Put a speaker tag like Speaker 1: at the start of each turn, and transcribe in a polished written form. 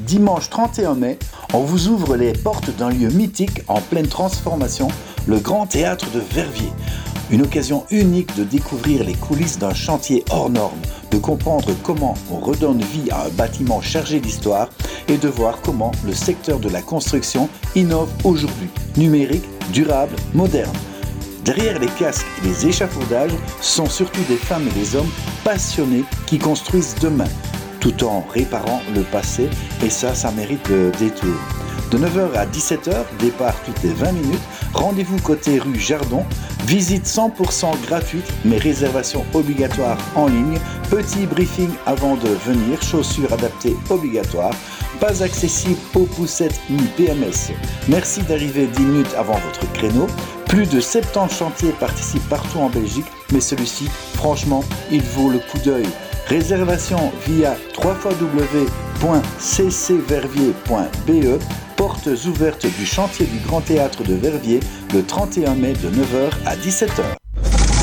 Speaker 1: dimanche 31 mai, on vous ouvre les portes d'un lieu mythique en pleine transformation, le Grand Théâtre de Verviers. Une occasion unique de découvrir les coulisses d'un chantier hors norme, de comprendre comment on redonne vie à un bâtiment chargé d'histoire et de voir comment le secteur de la construction innove aujourd'hui, numérique, durable, moderne. Derrière les casques et les échafaudages sont surtout des femmes et des hommes passionnés qui construisent demain, tout en réparant le passé, et ça mérite le détour. De 9h à 17h, départ toutes les 20 minutes, rendez-vous côté rue Jardon, visite 100% gratuite, mais réservation obligatoire en ligne, petit briefing avant de venir, chaussures adaptées obligatoires, pas accessible aux poussettes ni PMS. Merci d'arriver 10 minutes avant votre créneau. Plus de 70 chantiers participent partout en Belgique, mais celui-ci, franchement, il vaut le coup d'œil. Réservation via www.ccverviers.be. Portes ouvertes du chantier du Grand Théâtre de Verviers le 31 mai de 9h à 17h.